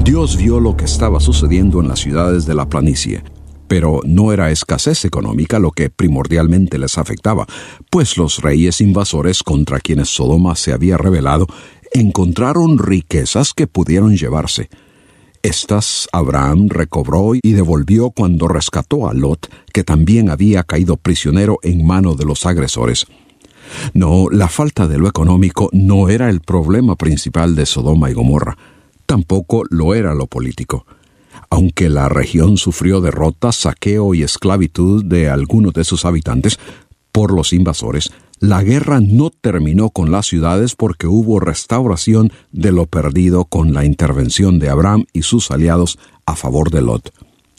Dios vio lo que estaba sucediendo en las ciudades de la planicie, pero no era escasez económica lo que primordialmente les afectaba, pues los reyes invasores contra quienes Sodoma se había rebelado encontraron riquezas que pudieron llevarse. Estas Abraham recobró y devolvió cuando rescató a Lot, que también había caído prisionero en mano de los agresores. No, la falta de lo económico no era el problema principal de Sodoma y Gomorra. Tampoco lo era lo político. Aunque la región sufrió derrota, saqueo y esclavitud de algunos de sus habitantes por los invasores, la guerra no terminó con las ciudades porque hubo restauración de lo perdido con la intervención de Abraham y sus aliados a favor de Lot.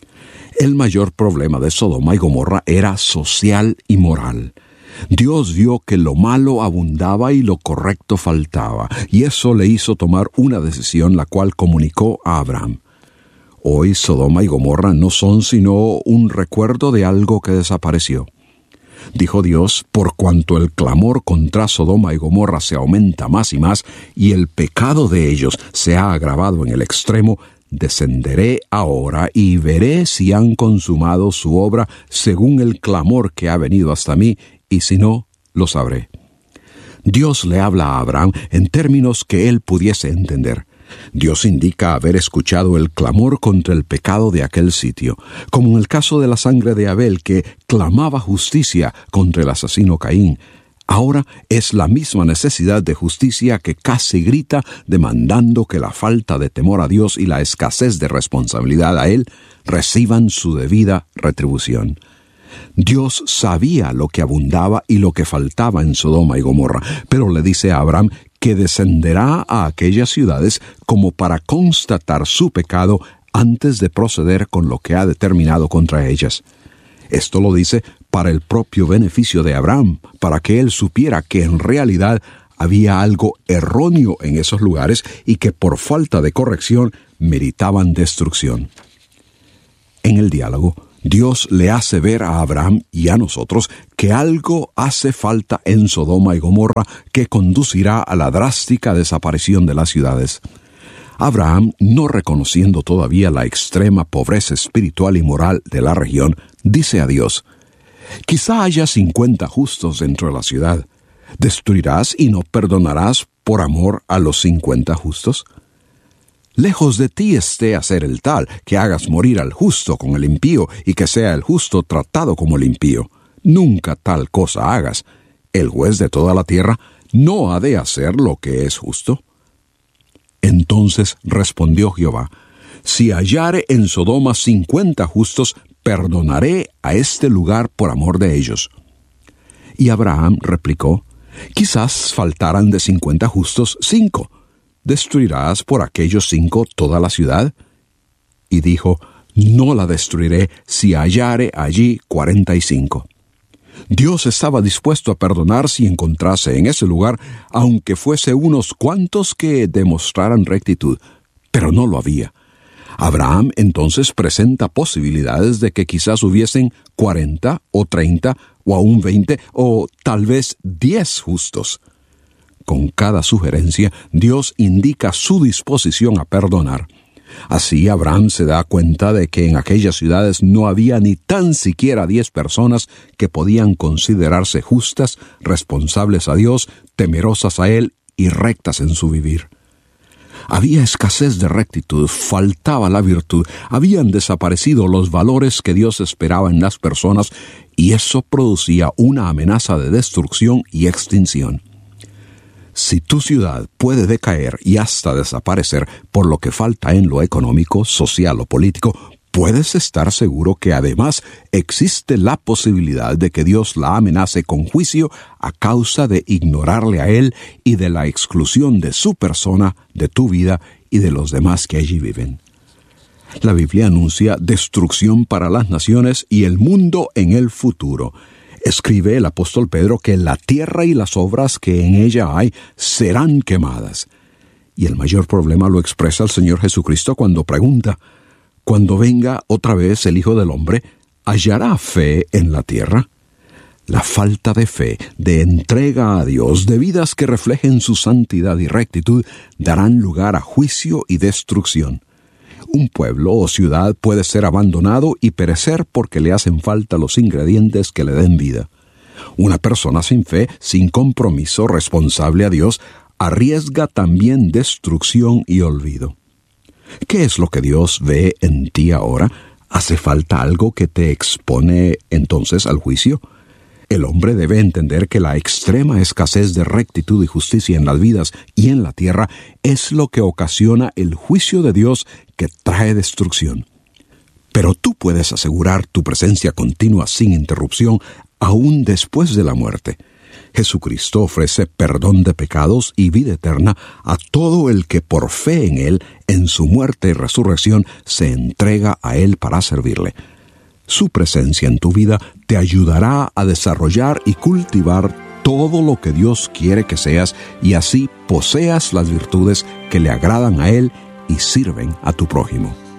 El mayor problema de Sodoma y Gomorra era social y moral. Dios vio que lo malo abundaba y lo correcto faltaba, y eso le hizo tomar una decisión la cual comunicó a Abraham. Hoy Sodoma y Gomorra no son sino un recuerdo de algo que desapareció. Dijo Dios, por cuanto el clamor contra Sodoma y Gomorra se aumenta más y más, y el pecado de ellos se ha agravado en el extremo, descenderé ahora y veré si han consumado su obra según el clamor que ha venido hasta mí, y si no, lo sabré. Dios le habla a Abraham en términos que él pudiese entender. Dios indica haber escuchado el clamor contra el pecado de aquel sitio, como en el caso de la sangre de Abel, que clamaba justicia contra el asesino Caín. Ahora es la misma necesidad de justicia que casi grita demandando que la falta de temor a Dios y la escasez de responsabilidad a Él reciban su debida retribución. Dios sabía lo que abundaba y lo que faltaba en Sodoma y Gomorra, pero le dice a Abraham que descenderá a aquellas ciudades como para constatar su pecado antes de proceder con lo que ha determinado contra ellas. Esto lo dice para el propio beneficio de Abraham, para que él supiera que en realidad había algo erróneo en esos lugares y que por falta de corrección meritaban destrucción. En el diálogo, Dios le hace ver a Abraham y a nosotros que algo hace falta en Sodoma y Gomorra que conducirá a la drástica desaparición de las ciudades. Abraham, no reconociendo todavía la extrema pobreza espiritual y moral de la región, dice a Dios: «Quizá haya 50 justos dentro de la ciudad. ¿Destruirás y no perdonarás por amor a los 50 justos? Lejos de ti esté hacer el tal, que hagas morir al justo con el impío, y que sea el justo tratado como el impío. Nunca tal cosa hagas. El juez de toda la tierra no ha de hacer lo que es justo». Entonces respondió Jehová: «Si hallare en Sodoma 50 justos, perdonaré a este lugar por amor de ellos». Y Abraham replicó: «Quizás faltaran de 50 justos 5. ¿Destruirás por aquellos 5 toda la ciudad?» Y dijo: «No la destruiré si hallare allí 45». Dios estaba dispuesto a perdonar si encontrase en ese lugar, aunque fuese unos cuantos que demostraran rectitud, pero no lo había. Abraham entonces presenta posibilidades de que quizás hubiesen 40 o 30 o aún 20 o tal vez 10 justos. Con cada sugerencia, Dios indica su disposición a perdonar. Así, Abraham se da cuenta de que en aquellas ciudades no había ni tan siquiera 10 personas que podían considerarse justas, responsables a Dios, temerosas a Él y rectas en su vivir. Había escasez de rectitud, faltaba la virtud, habían desaparecido los valores que Dios esperaba en las personas, y eso producía una amenaza de destrucción y extinción. Si tu ciudad puede decaer y hasta desaparecer por lo que falta en lo económico, social o político, puedes estar seguro que además existe la posibilidad de que Dios la amenace con juicio a causa de ignorarle a Él y de la exclusión de su persona, de tu vida y de los demás que allí viven. La Biblia anuncia destrucción para las naciones y el mundo en el futuro. Escribe el apóstol Pedro que la tierra y las obras que en ella hay serán quemadas. Y el mayor problema lo expresa el Señor Jesucristo cuando pregunta: «Cuando venga otra vez el Hijo del Hombre, ¿hallará fe en la tierra?». La falta de fe, de entrega a Dios, de vidas que reflejen su santidad y rectitud, darán lugar a juicio y destrucción. Un pueblo o ciudad puede ser abandonado y perecer porque le hacen falta los ingredientes que le den vida. Una persona sin fe, sin compromiso, responsable a Dios, arriesga también destrucción y olvido. ¿Qué es lo que Dios ve en ti ahora? ¿Hace falta algo que te expone entonces al juicio? El hombre debe entender que la extrema escasez de rectitud y justicia en las vidas y en la tierra es lo que ocasiona el juicio de Dios que trae destrucción. Pero tú puedes asegurar tu presencia continua sin interrupción aún después de la muerte. Jesucristo ofrece perdón de pecados y vida eterna a todo el que por fe en Él, en su muerte y resurrección, se entrega a Él para servirle. Su presencia en tu vida te ayudará a desarrollar y cultivar todo lo que Dios quiere que seas y así poseas las virtudes que le agradan a Él y sirven a tu prójimo.